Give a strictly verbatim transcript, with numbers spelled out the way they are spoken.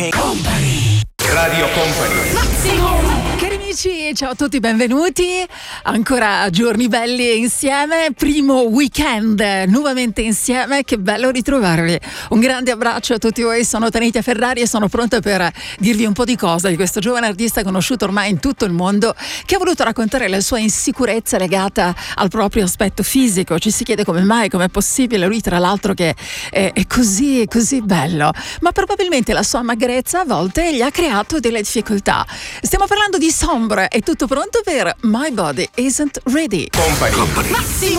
Company. Radio Company. Massimo. Cari amici, ciao a tutti, benvenuti. Ancora giorni belli insieme, primo weekend nuovamente insieme, che bello ritrovarvi. Un grande abbraccio a tutti voi, sono Tanitia Ferrari e sono pronta per dirvi un po' di cosa di questo giovane artista conosciuto ormai in tutto il mondo, che ha voluto raccontare la sua insicurezza legata al proprio aspetto fisico. Ci si chiede come mai, com'è possibile, lui tra l'altro che è, è così, così bello, ma probabilmente la sua magrezza a volte gli ha creato delle difficoltà. Stiamo parlando di Sombre, è tutto pronto per My Body Isn't Ready. Company. Massimo.